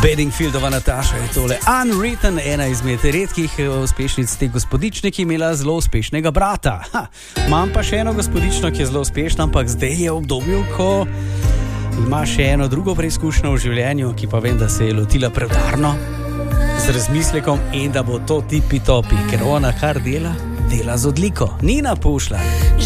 Bedingfieldova Nataša je tole. Unwritten, ena izmed redkih uspešnic te gospodične, ki je imela zelo uspešnega brata. Imam pa še eno gospodično, ki je zelo uspešna, ampak zdaj je v obdobju, ko ima še eno drugo preizkušnjo v življenju, ki pa vem, da se je lotila preudarno, z razmislekom in da bo to tipi topi, ker ona kar dela z odliko. Nina Pušlar.